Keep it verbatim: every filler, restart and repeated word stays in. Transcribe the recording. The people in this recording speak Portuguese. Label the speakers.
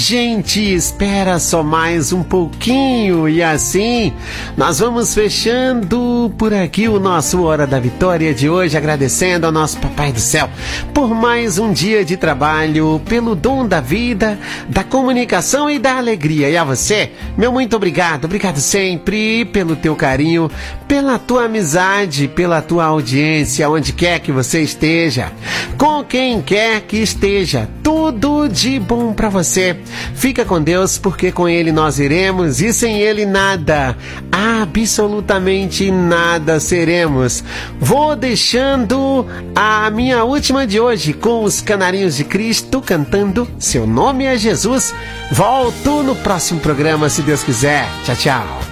Speaker 1: Gente, espera só mais um pouquinho e assim nós vamos fechando por aqui o nosso Hora da Vitória de hoje, agradecendo ao nosso Papai do Céu por mais um dia de trabalho, pelo dom da vida, da comunicação e da alegria. E a você, meu muito obrigado, obrigado sempre pelo teu carinho, pela tua amizade, pela tua audiência, onde quer que você esteja, com quem quer que esteja, tudo de bom pra você. Fica com Deus, porque com Ele nós iremos e sem Ele nada, absolutamente nada seremos. Vou deixando a minha última de hoje com os Canarinhos de Cristo cantando Seu Nome é Jesus. Volto no próximo programa, se Deus quiser. Tchau, tchau.